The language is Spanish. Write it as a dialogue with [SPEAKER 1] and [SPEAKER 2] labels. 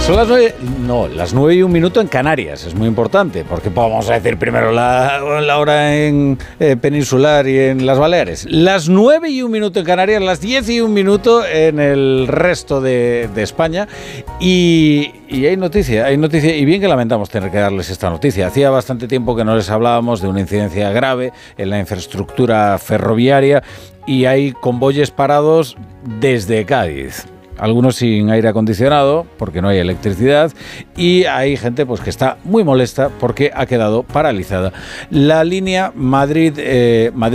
[SPEAKER 1] Son las 9, no, las 9:01 en Canarias, es muy importante, porque vamos a decir primero la hora en peninsular y en las Baleares. Las 9:01 en Canarias, las 10:01 en el resto de España. Y hay noticia, y bien que lamentamos tener que darles esta noticia. Hacía bastante tiempo que no les hablábamos de una incidencia grave en la infraestructura ferroviaria y hay convoyes parados desde Cádiz. Algunos sin aire acondicionado porque no hay electricidad y hay gente pues que está muy molesta porque ha quedado paralizada la línea Madrid